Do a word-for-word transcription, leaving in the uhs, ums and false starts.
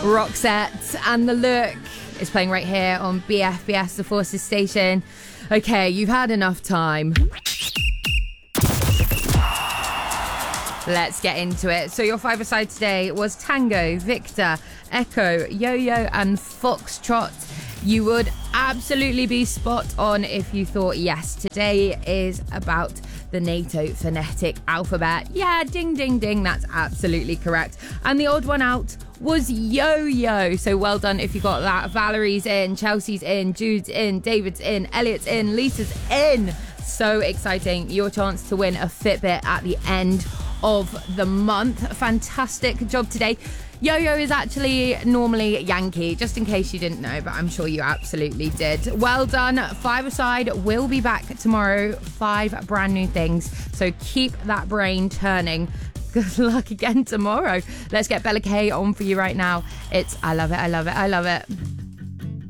Roxette and The Look is playing right here on B F B S, the Forces station. Okay, you've had enough time. Let's get into it. So your five-a-side today was Tango, Victor, Echo, Yo-Yo and Foxtrot. You would absolutely be spot on if you thought yes. Today is about the NATO phonetic alphabet. Yeah, ding, ding, ding. That's absolutely correct. And the odd one out was Yo-Yo. So well done if you got that. Valerie's in, Chelsea's in, Jude's in, David's in, Elliot's in, Lisa's in. So exciting. Your chance to win a Fitbit at the end of the month. Fantastic job today. Yo-Yo is actually normally Yankee, just in case you didn't know, but I'm sure you absolutely did. Well done. Five-a-side will be back tomorrow. Five brand new things. So keep that brain turning. Good luck again tomorrow. Let's get Bella K on for you right now. It's I Love It, I Love It, I Love It.